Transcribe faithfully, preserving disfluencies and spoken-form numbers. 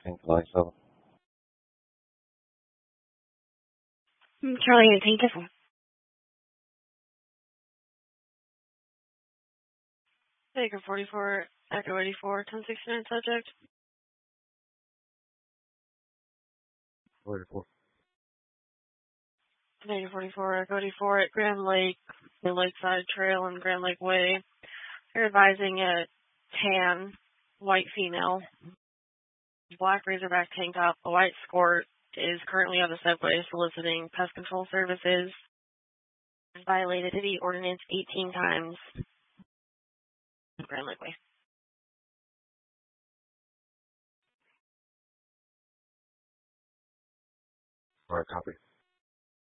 Tank Line seven. Charlie eighteen, different. Baker forty-four, Echo eighty-four, ten sixty-nine subject. forty-four. Baker forty-four, Echo eighty-four at Grand Lake, the Lakeside Trail and Grand Lake Way. They're advising a tan, white female, black Razorback tank top, a white skirt, is currently on the subway soliciting pest control services. Violated city ordinance eighteen times. Grand Lake Way. All right, copy.